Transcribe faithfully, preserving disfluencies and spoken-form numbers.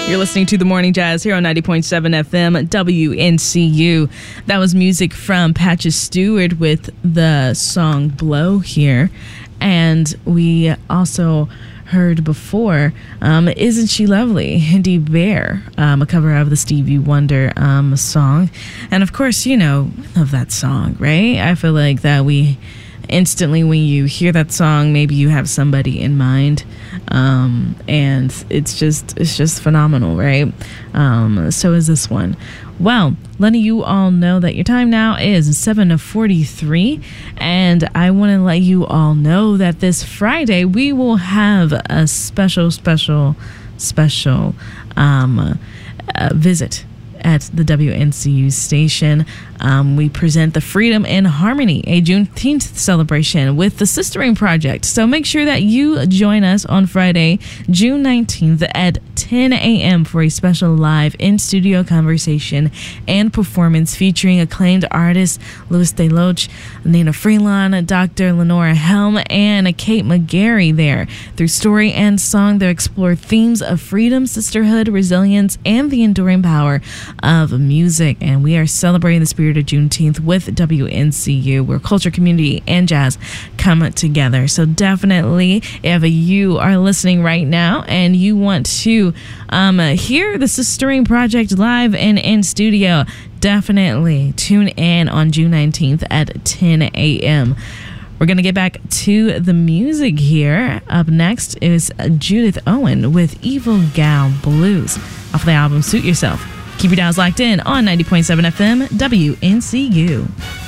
You're listening to The Morning Jazz here on ninety point seven F M W N C U. That was music from Patches Stewart with the song Blow here. And we also heard before, um, Isn't She Lovely? Hindi Bear, um, a cover of the Stevie Wonder um, song. And of course, you know, we love that song, right? I feel like that we instantly, when you hear that song, maybe you have somebody in mind, um, and it's just it's just phenomenal, right? Um, so is this one. Well, letting you all know that your time now is seven forty-three, and I want to let you all know that this Friday we will have a special, special, special um, uh, visit at the W N C U station. Um, we present the Freedom in Harmony, a Juneteenth celebration with the Sistering Project. So make sure that you join us on Friday, June nineteenth at ten a.m. for a special live in-studio conversation and performance featuring acclaimed artists Louis DeLoach, Nina Freelon, Doctor Lenora Helm, and Kate McGarry there. Through story and song, they'll explore themes of freedom, sisterhood, resilience, and the enduring power of music. And we are celebrating the spirit of Juneteenth with W N C U, where culture, community, and jazz come together. So definitely, if you are listening right now and you want to um, hear the Sistering Project live and in studio, definitely tune in on June nineteenth at ten a.m. We're going to get back to the music here. Up next is Judith Owen with Evil Gal Blues off the album Suit Yourself. Keep your dials locked in on ninety point seven F M W N C U.